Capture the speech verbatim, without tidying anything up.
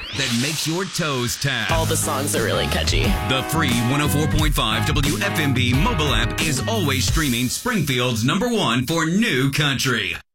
that makes your toes tap. All the songs are really catchy. The free one oh four point five W F M B mobile app is always streaming Springfield's number one for new country.